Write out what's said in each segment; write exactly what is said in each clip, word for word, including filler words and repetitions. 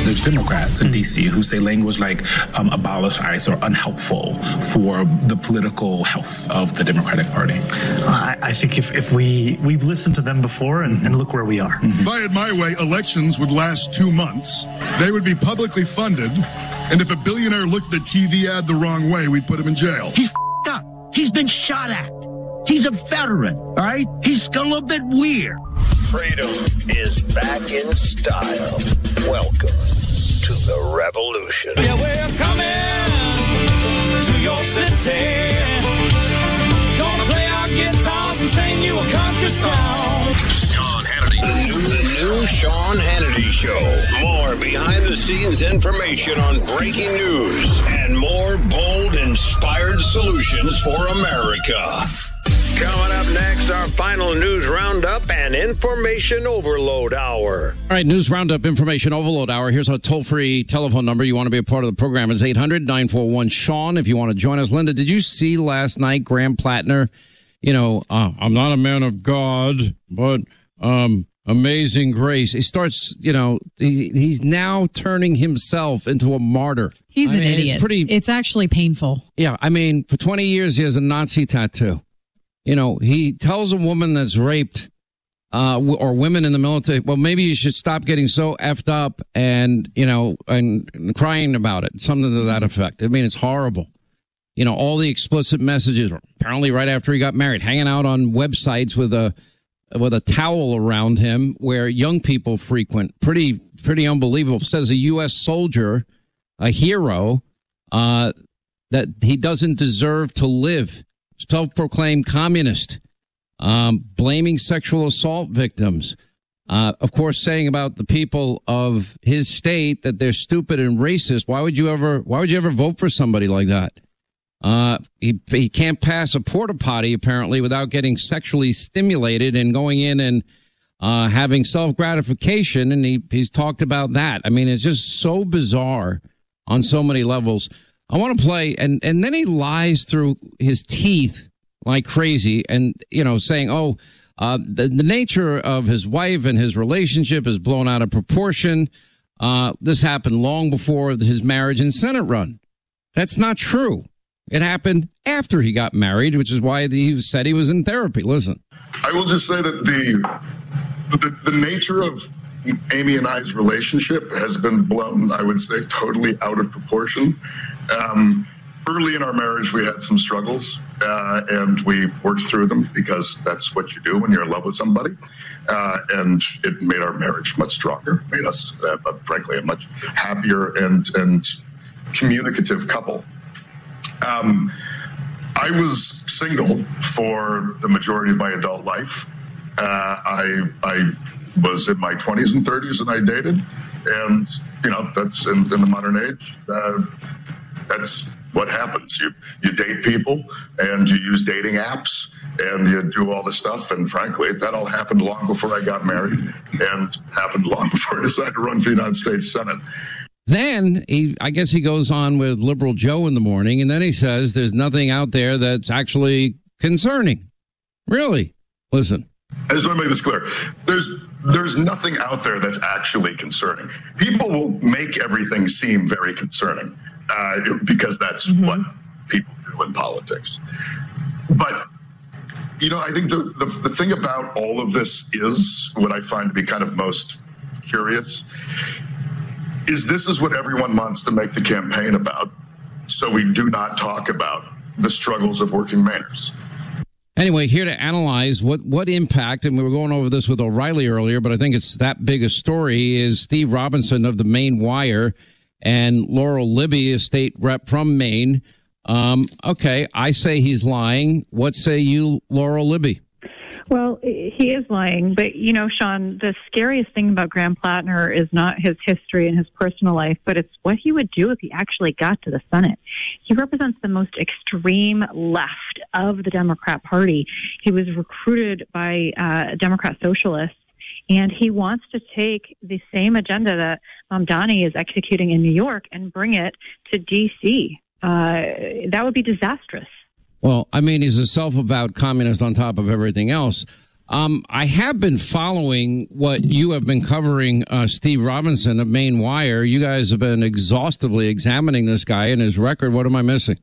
there's Democrats in D C who say language like um, abolish ICE or unhelpful for the political health of the Democratic Party. I, I think if, if we, we've listened to them before, and, and look where we are. Mm-hmm. If I had my way, elections would last two months. They would be publicly funded. And if a billionaire looked at a T V ad the wrong way, we'd put him in jail. He's f***ed up. He's been shot at. He's a veteran, all right? He's a little bit weird. Freedom is back in style. Welcome to the revolution. Yeah, we're coming to your city. Gonna play our guitars and sing you a country song. Sean Hannity. The new, the new Sean Hannity Show. More behind-the-scenes information on breaking news and more bold, inspired solutions for America. Coming up next, our final news roundup and information overload hour. All right, news roundup, information overload hour. Here's our toll-free telephone number. You want to be a part of the program. It's eight hundred, nine four one, Sean if you want to join us. Linda, did you see last night Graham Plattner? You know, uh, I'm not a man of God, but um, amazing grace. He starts, you know, he, he's now turning himself into a martyr. He's I an mean, idiot. It's, pretty, it's actually painful. Yeah, I mean, for twenty years, he has a Nazi tattoo. You know, he tells a woman that's raped uh, or women in the military, well, maybe you should stop getting so effed up and, you know, and, and crying about it, something to that effect. I mean, it's horrible. You know, all the explicit messages, apparently right after he got married, hanging out on websites with a with a towel around him where young people frequent. Pretty, pretty unbelievable. Says a U S soldier, a hero, uh, that he doesn't deserve to live. Self-proclaimed communist, um, blaming sexual assault victims. Uh, of course, saying about the people of his state that they're stupid and racist. Why would you ever? Why would you ever vote for somebody like that? Uh, he he can't pass a porta potty apparently without getting sexually stimulated and going in and uh, having self gratification. And he he's talked about that. I mean, it's just so bizarre on so many levels. I want to play, and, and then he lies through his teeth like crazy and, you know, saying, oh, uh, the, the nature of his wife and his relationship is blown out of proportion. Uh, this happened long before his marriage and Senate run. That's not true. It happened after he got married, which is why he said he was in therapy. Listen. I will just say that the the, the nature of Amy and I's relationship has been blown, I would say, totally out of proportion. Um, early in our marriage, we had some struggles, uh, and we worked through them because that's what you do when you're in love with somebody. Uh, and it made our marriage much stronger, made us, uh, frankly, a much happier and, and communicative couple. Um, I was single for the majority of my adult life. Uh, I, I was in my twenties and thirties and I dated. And, you know, that's in, in the modern age. Uh, that's what happens. You you date people and you use dating apps and you do all this stuff. And frankly, that all happened long before I got married and happened long before I decided to run for the United States Senate. Then he, I guess he goes on with Liberal Joe in the morning, and then he says there's nothing out there that's actually concerning. Really? Listen. I just want to make this clear. There's there's nothing out there that's actually concerning. People will make everything seem very concerning uh, because that's mm-hmm. what people do in politics. But, you know, I think the, the the thing about all of this is what I find to be kind of most curious is this is what everyone wants to make the campaign about. So we do not talk about the struggles of working Mainers. Anyway, here to analyze what, what impact, and we were going over this with O'Reilly earlier, but I think it's that big a story, is Steve Robinson of the Maine Wire and Laurel Libby, a state rep from Maine. Um, okay, I say he's lying. What say you, Laurel Libby? Well, he is lying. But, you know, Sean, the scariest thing about Graham Plattner is not his history and his personal life, but it's what he would do if he actually got to the Senate. He represents the most extreme left of the Democrat Party. He was recruited by uh, Democrat socialists, and he wants to take the same agenda that Mamdani is executing in New York and bring it to D C. Uh, that would be disastrous. Well, I mean, he's a self-avowed communist on top of everything else. Um, I have been following what you have been covering, uh, Steve Robinson of Maine Wire. You guys have been exhaustively examining this guy and his record. What am I missing?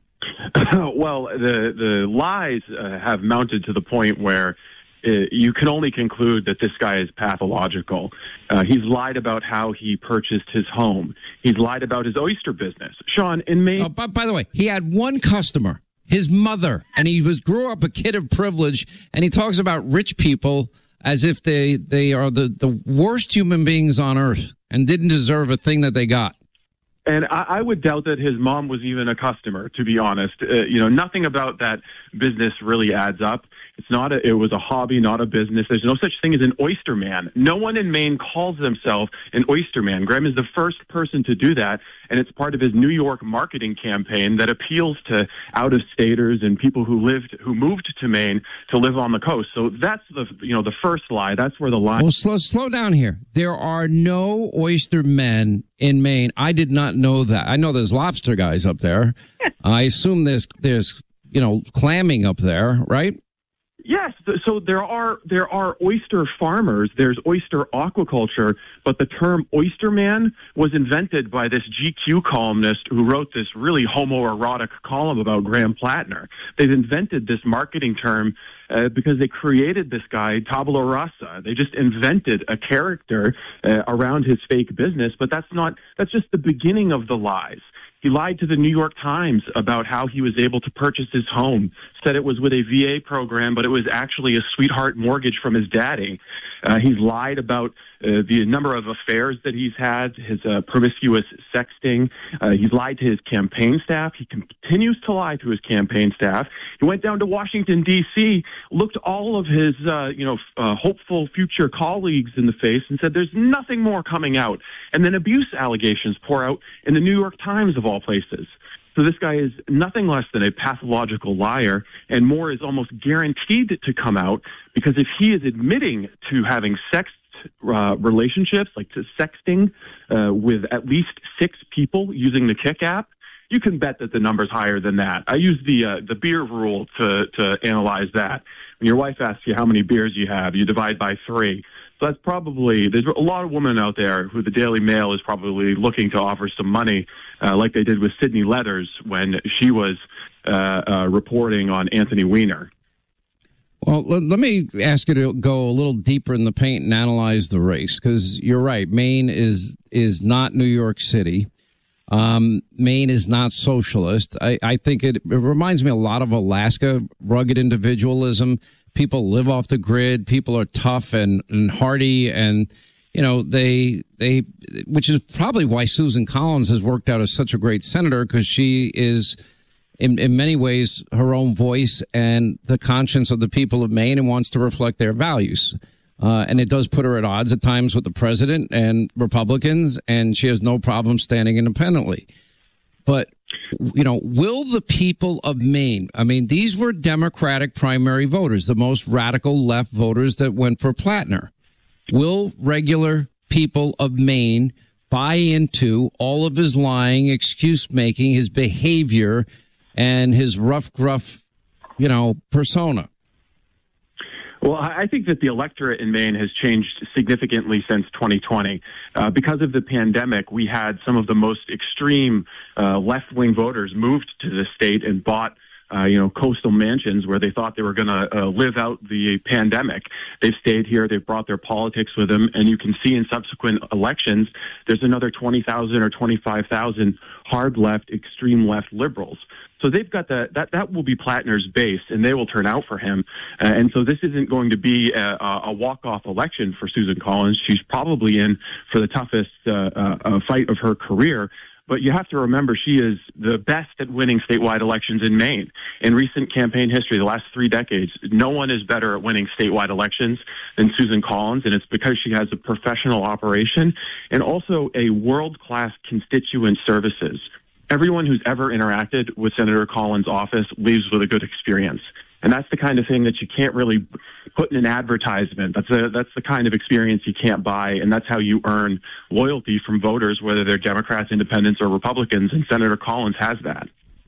Well, the the lies uh, have mounted to the point where uh, you can only conclude that this guy is pathological. Uh, he's lied about how he purchased his home. He's lied about his oyster business. Sean, in Maine... Oh, by, by the way, he had one customer, his mother, and he was grew up a kid of privilege, and he talks about rich people as if they, they are the, the worst human beings on earth and didn't deserve a thing that they got. And I, I would doubt that his mom was even a customer, to be honest. Uh, you know, nothing about that business really adds up. It's not a, it was a hobby, not a business. There's no such thing as an oyster man. No one in Maine calls themselves an oyster man. Graham is the first person to do that, and it's part of his New York marketing campaign that appeals to out-of-staters and people who lived, who moved to Maine to live on the coast. So that's the, you know, the first lie. That's where the lie. Well, slow, slow down here. There are no oyster men in Maine. I did not know that. I know there's lobster guys up there. I assume there's, there's, you know, clamming up there, right? Yes, so there are there are oyster farmers. There's oyster aquaculture, but the term oyster man was invented by this G Q columnist who wrote this really homoerotic column about Graham Plattner. They've invented this marketing term uh, because they created this guy, Tabula Rasa. They just invented a character uh, around his fake business, but that's not that's just the beginning of the lies. He lied to the New York Times about how he was able to purchase his home, said it was with a V A program, but it was actually a sweetheart mortgage from his daddy. Uh, he's lied about uh, the number of affairs that he's had, his uh, promiscuous sexting. Uh, he's lied to his campaign staff. He continues to lie to his campaign staff. He went down to Washington, D C, looked all of his uh, you know, uh, hopeful future colleagues in the face and said there's nothing more coming out. And then abuse allegations pour out in the New York Times, of all places. So this guy is nothing less than a pathological liar, and more is almost guaranteed to come out, because if he is admitting to having sex uh, relationships, like to sexting uh, with at least six people using the Kik app, you can bet that the number's higher than that. I use the uh, the beer rule to, to analyze that. When your wife asks you how many beers you have, you divide by three. So that's probably, there's a lot of women out there who the Daily Mail is probably looking to offer some money, uh, like they did with Sydney Leathers when she was uh, uh, reporting on Anthony Weiner. Well, let me ask you to go a little deeper in the paint and analyze the race, because you're right. Maine is is not New York City. Um, Maine is not socialist. I, I think it, it reminds me a lot of Alaska, rugged individualism. People live off the grid. People are tough and, and hardy, and you know they they, which is probably why Susan Collins has worked out as such a great senator, because she is, in in many ways, her own voice and the conscience of the people of Maine, and wants to reflect their values. Uh, and it does put her at odds at times with the president and Republicans, and she has no problem standing independently. But, you know, will the people of Maine, I mean, these were Democratic primary voters, the most radical left voters that went for Plattner. Will regular people of Maine buy into all of his lying, excuse making, his behavior, and his rough, gruff, you know, persona? Well, I think that the electorate in Maine has changed significantly since twenty twenty. Uh, because of the pandemic, we had some of the most extreme uh, left-wing voters moved to the state and bought Uh, you know, coastal mansions where they thought they were going to uh, live out the pandemic. They've stayed here. They've brought their politics with them. And you can see in subsequent elections, there's another twenty thousand or twenty-five thousand hard left, extreme left liberals. So they've got the, that, that will be Plattner's base, and they will turn out for him. Uh, and so this isn't going to be a, a walk-off election for Susan Collins. She's probably in for the toughest uh, uh, fight of her career. But you have to remember, she is the best at winning statewide elections in Maine. In recent campaign history, the last three decades, no one is better at winning statewide elections than Susan Collins, and it's because she has a professional operation and also a world-class constituent services. Everyone who's ever interacted with Senator Collins' office leaves with a good experience. And that's the kind of thing that you can't really put in an advertisement. That's a, that's the kind of experience you can't buy, and that's how you earn loyalty from voters, whether they're Democrats, Independents, or Republicans, and Senator Collins has that.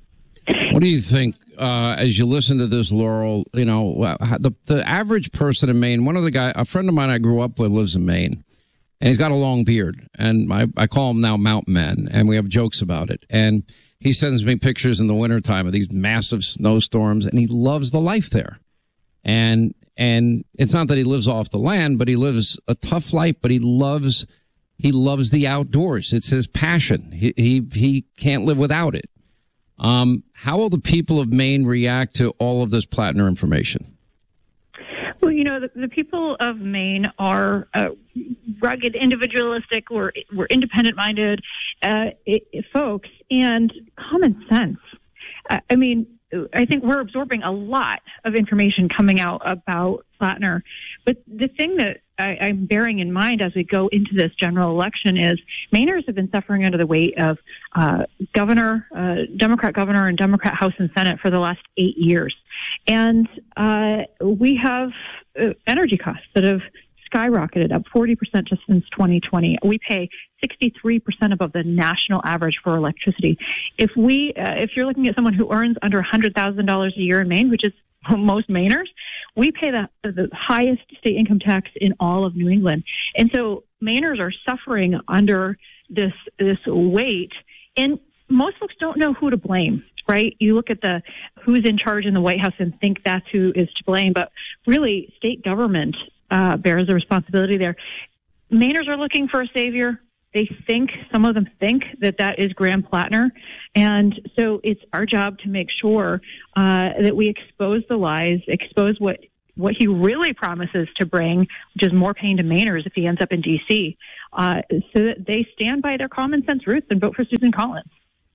What do you think uh, as you listen to this, Laurel? You know, the the average person in Maine. One of the guy, a friend of mine I grew up with, lives in Maine, and he's got a long beard, and I, I call him now Mountain Man, and we have jokes about it. And he sends me pictures in the wintertime of these massive snowstorms, and he loves the life there. And and it's not that he lives off the land, but he lives a tough life. But he loves he loves the outdoors. It's his passion. He he he can't live without it. Um, how will the people of Maine react to all of this Plattner information? Well, you know, the, the people of Maine are uh, rugged, individualistic, we're, we're independent-minded uh, it, folks, and common sense. Uh, I mean, I think we're absorbing a lot of information coming out about Plattner. But the thing that I, I'm bearing in mind as we go into this general election is Mainers have been suffering under the weight of uh, governor, uh, Democrat governor and Democrat House and Senate for the last eight years. And uh, we have uh, energy costs that have skyrocketed up forty percent just since twenty twenty. We pay sixty-three percent above the national average for electricity. If we, uh, if you're looking at someone who earns under one hundred thousand dollars a year in Maine, which is most Mainers, we pay the, the highest state income tax in all of New England. And so Mainers are suffering under this, this weight. And most folks don't know who to blame, right? You look at the who's in charge in the White House and think that's who is to blame. But really, state government uh, bears the responsibility there. Mainers are looking for a savior. They think, some of them think that that is Graham Plattner. And so it's our job to make sure uh, that we expose the lies, expose what, what he really promises to bring, which is more pain to Mainers if he ends up in D C, uh, so that they stand by their common sense roots and vote for Susan Collins.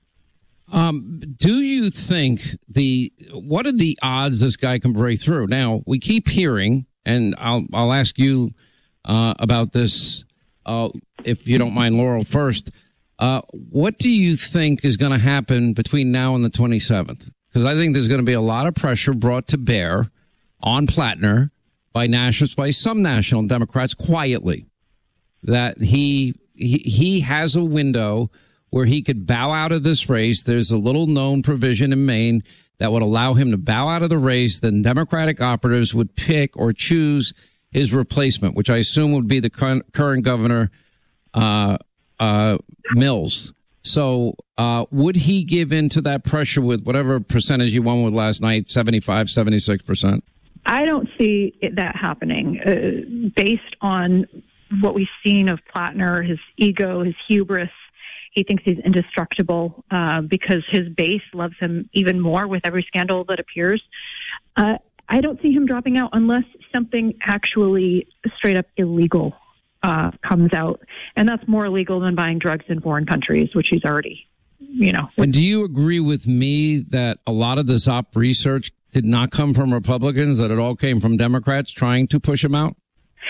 Um, do you think the, what are the odds this guy can break through? Now, we keep hearing, and I'll, I'll ask you uh, about this, uh, if you don't mind, Laurel, first. Uh, what do you think is going to happen between now and the twenty-seventh? Because I think there's going to be a lot of pressure brought to bear on Plattner by nationals, by some national Democrats quietly, that he, he, he has a window where he could bow out of this race. There's a little known provision in Maine that would allow him to bow out of the race. Then Democratic operatives would pick or choose his replacement, which I assume would be the current governor, uh, uh, Mills. So, uh, would he give in to that pressure with whatever percentage he won with last night, seventy-five, seventy-six percent? I don't see it, that happening uh, based on what we've seen of Plattner, his ego, his hubris. He thinks he's indestructible uh, because his base loves him even more with every scandal that appears. Uh, I don't see him dropping out unless something actually straight up illegal uh, comes out. And that's more illegal than buying drugs in foreign countries, which he's already, you know. And do you agree with me that a lot of this op research did not come from Republicans, that it all came from Democrats trying to push him out?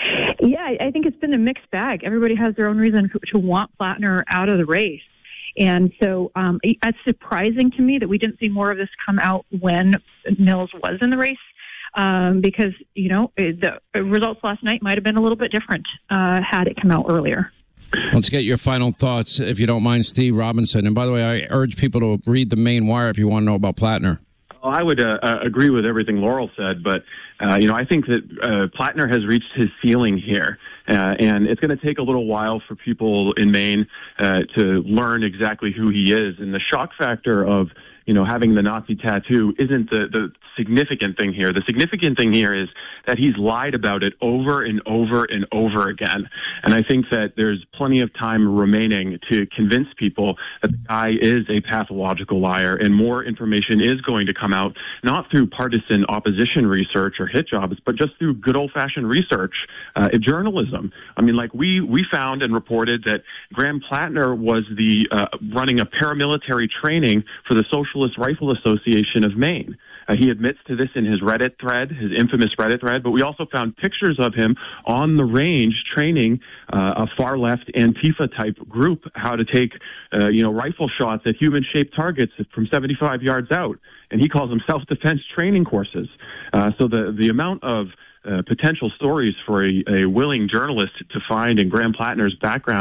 Yeah, I think it's been a mixed bag. Everybody has their own reason to want Plattner out of the race. And so um, it's surprising to me that we didn't see more of this come out when Mills was in the race, um, because, you know, the results last night might have been a little bit different uh, had it come out earlier. Let's get your final thoughts, if you don't mind, Steve Robinson. And by the way, I urge people to read the Maine Wire if you want to know about Plattner. Well, I would uh, uh, agree with everything Laurel said, but, uh, you know, I think that uh, Plattner has reached his ceiling here, uh, and it's going to take a little while for people in Maine uh, to learn exactly who he is. And the shock factor of, you know, having the Nazi tattoo isn't the, the significant thing here. The significant thing here is that he's lied about it over and over and over again. And I think that there's plenty of time remaining to convince people that the guy is a pathological liar, and more information is going to come out, not through partisan opposition research or hit jobs, but just through good old-fashioned research, uh, journalism. I mean, like we, we found and reported that Graham Plattner was the uh, running a paramilitary training for the Socialist Rifle Association of Maine. Uh, he admits to this in his Reddit thread, his infamous Reddit thread, but we also found pictures of him on the range training uh, a far-left Antifa-type group how to take, uh, you know, rifle shots at human-shaped targets from seventy-five yards out. And he calls them self-defense training courses. Uh, so the, the amount of Uh, potential stories for a, a willing journalist to find in Graham Plattner's background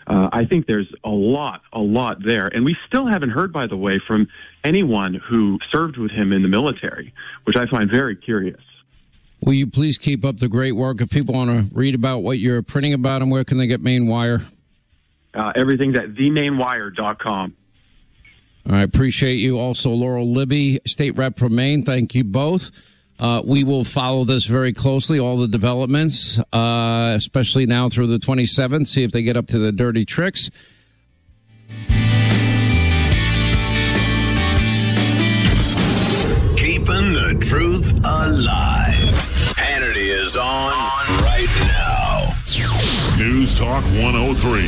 uh, I think there's a lot, a lot there. And we still haven't heard, by the way, from anyone who served with him in the military, which I find very curious. Will you please keep up the great work? If people want to read about what you're printing about him, where can they get Maine Wire? Uh, everything's at the maine wire dot com. I appreciate you. Also, Laurel Libby, state rep from Maine. Thank you both. Uh, we will follow this very closely, all the developments, uh, especially now through the twenty-seventh, see if they get up to the dirty tricks. Keeping the truth alive. Hannity is on right now. News Talk one oh three.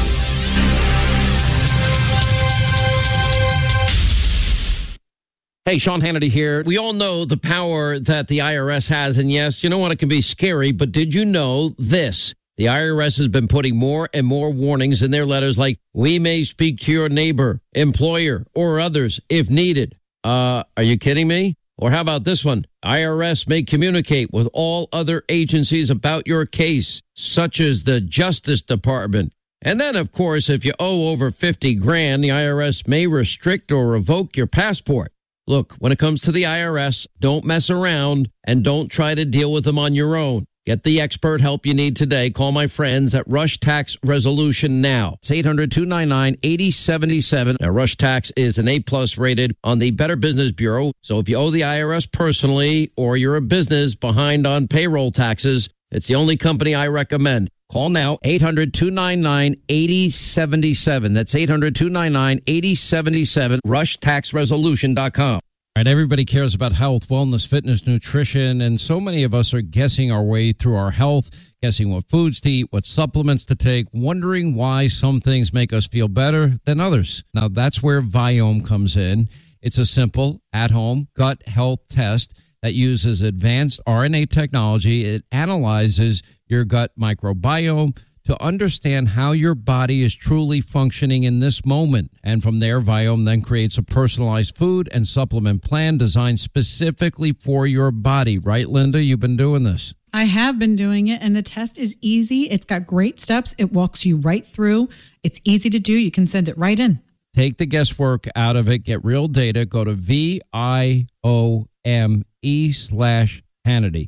Hey, Sean Hannity here. We all know the power that the I R S has, and yes, you know what, it can be scary, but did you know this? The I R S has been putting more and more warnings in their letters like, we may speak to your neighbor, employer, or others if needed. Uh, are you kidding me? Or how about this one? I R S may communicate with all other agencies about your case, such as the Justice Department. And then, of course, if you owe over fifty grand, the I R S may restrict or revoke your passport. Look, when it comes to the I R S, don't mess around and don't try to deal with them on your own. Get the expert help you need today. Call my friends at Rush Tax Resolution now. It's eight hundred, two nine nine, eight oh seven seven. Now, Rush Tax is an A-plus rated on the Better Business Bureau. So if you owe the I R S personally or you're a business behind on payroll taxes, it's the only company I recommend. Call now, eight hundred, two nine nine, eight oh seven seven. That's eight hundred, two nine nine, eight oh seven seven, rush tax resolution dot com. All right, everybody cares about health, wellness, fitness, nutrition, and so many of us are guessing our way through our health, guessing what foods to eat, what supplements to take, wondering why some things make us feel better than others. Now, that's where Viome comes in. It's a simple, at-home gut health test that uses advanced R N A technology. It analyzes your gut microbiome to understand how your body is truly functioning in this moment. And from there, Viome then creates a personalized food and supplement plan designed specifically for your body. Right, Linda? You've been doing this. I have been doing it, and the test is easy. It's got great steps. It walks you right through. It's easy to do. You can send it right in. Take the guesswork out of it. Get real data. Go to V I O M E slash Hannity.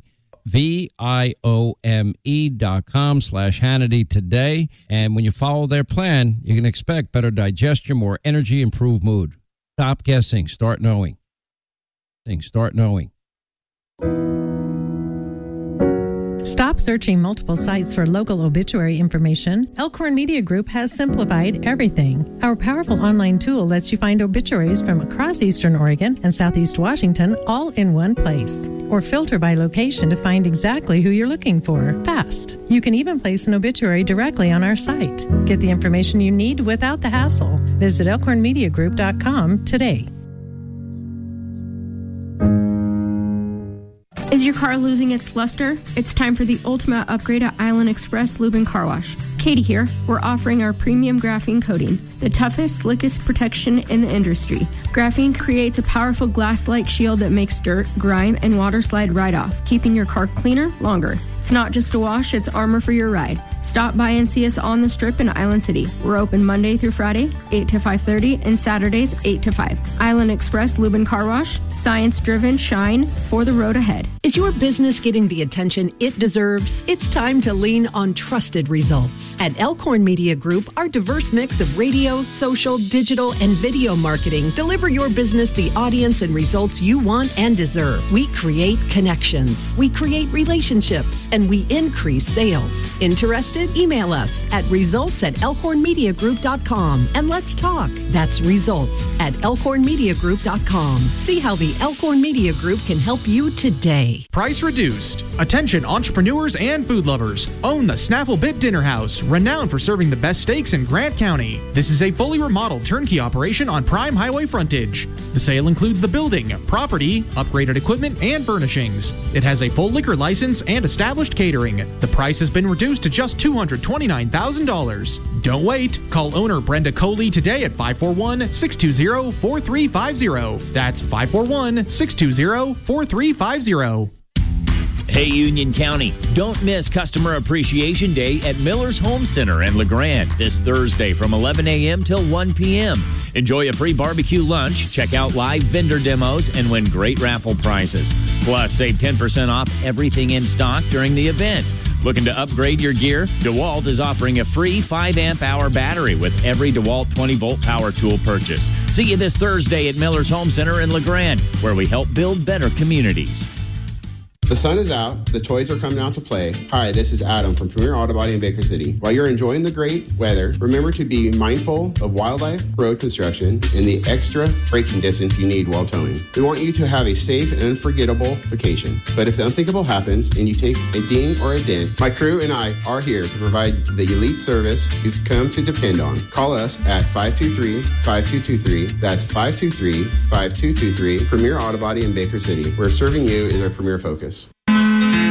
V-I-O-M-E dot com slash Hannity today. And when you follow their plan, you can expect better digestion, more energy, improved mood. Stop guessing. Start knowing. Start knowing. Stop searching multiple sites for local obituary information. Elkhorn Media Group has simplified everything. Our powerful online tool lets you find obituaries from across Eastern Oregon and Southeast Washington all in one place. Or filter by location to find exactly who you're looking for fast. You can even place an obituary directly on our site. Get the information you need without the hassle. Visit elkhorn media group dot com today. Is your car losing its luster? It's time for the ultimate upgrade at Island Express Lube and Car Wash. Katie here. We're offering our premium graphene coating, the toughest, slickest protection in the industry. Graphene creates a powerful glass-like shield that makes dirt, grime, and water slide right off, keeping your car cleaner longer. It's not just a wash, it's armor for your ride. Stop by and see us on the Strip in Island City. We're open Monday through Friday, eight to five thirty, and Saturdays, eight to five. Island Express Lube and Car Wash. Science-driven shine for the road ahead. Is your business getting the attention it deserves? It's time to lean on trusted results. At Elkhorn Media Group, our diverse mix of radio, social, digital, and video marketing deliver your business the audience and results you want and deserve. We create connections. We create relationships. And we increase sales. Interested? Email us at results at elkhorn media group dot com and let's talk. That's results at elkhorn media group dot com. See how the Elkhorn Media Group can help you today. Price reduced. Attention entrepreneurs and food lovers. Own the Snaffle Bit Dinner House, renowned for serving the best steaks in Grant County. This is a fully remodeled turnkey operation on prime highway frontage. The sale includes the building, property, upgraded equipment, and furnishings. It has a full liquor license and established catering. The price has been reduced to just two hundred twenty-nine thousand dollars. Don't wait. Call owner Brenda Coley today at five four one, six two zero, four three five zero. That's five four one, six two zero, four three five zero. Hey, Union County, don't miss Customer Appreciation Day at Miller's Home Center in LeGrand this Thursday from eleven a.m. till one p.m. Enjoy a free barbecue lunch, check out live vendor demos, and win great raffle prizes. Plus, save ten percent off everything in stock during the event. Looking to upgrade your gear? DeWalt is offering a free five amp hour battery with every DeWalt twenty volt power tool purchase. See you this Thursday at Miller's Home Center in LeGrand, where we help build better communities. The sun is out. The toys are coming out to play. Hi, this is Adam from Premier Auto Body in Baker City. While you're enjoying the great weather, remember to be mindful of wildlife, road construction, and the extra braking distance you need while towing. We want you to have a safe and unforgettable vacation. But if the unthinkable happens and you take a ding or a dent, my crew and I are here to provide the elite service you've come to depend on. Call us at five two three, five two two three. That's five two three, five two two three. Premier Auto Body in Baker City. Where serving you is our premier focus.